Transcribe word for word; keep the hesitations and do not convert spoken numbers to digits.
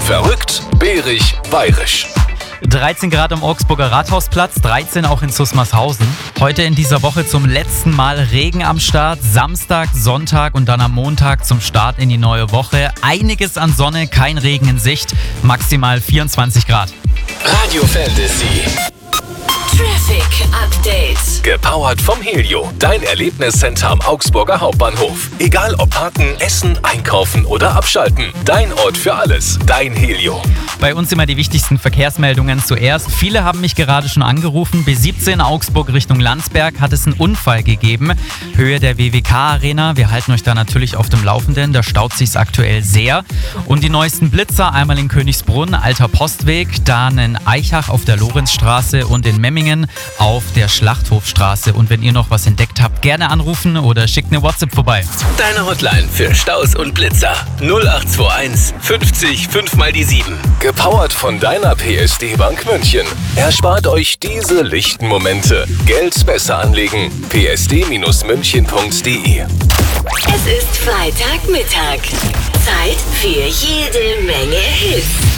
Verrückt, bärig, bayerisch. dreizehn Grad am Augsburger Rathausplatz, dreizehn auch in Susmarshausen. Heute in dieser Woche zum letzten Mal Regen am Start. Samstag, Sonntag und dann am Montag zum Start in die neue Woche. Einiges an Sonne, kein Regen in Sicht. Maximal vierundzwanzig Grad. Radio Fantasy. Traffic Update. Gepowert vom Helio. Dein Erlebniscenter am Augsburger Hauptbahnhof. Egal ob parken, essen, einkaufen oder abschalten. Dein Ort für alles. Dein Helio. Bei uns immer die wichtigsten Verkehrsmeldungen zuerst. Viele haben mich gerade schon angerufen. B siebzehn Augsburg Richtung Landsberg hat es einen Unfall gegeben. Höhe der W W K-Arena. Wir halten euch da natürlich auf dem Laufenden. Da staut sich's aktuell sehr. Und die neuesten Blitzer einmal in Königsbrunn, Alter Postweg, dann in Eichach auf der Lorenzstraße und in Memmingen auf der Schlachthofstraße. Und wenn ihr noch was entdeckt habt, gerne anrufen oder schickt eine WhatsApp vorbei. Deine Hotline für Staus und Blitzer. null acht zwei eins fünfzig fünf mal die sieben. Gepowert von deiner P S D Bank München. Erspart euch diese lichten Momente. Geld besser anlegen. p s d münchen punkt d e. Es ist Freitagmittag. Zeit für jede Menge Hits.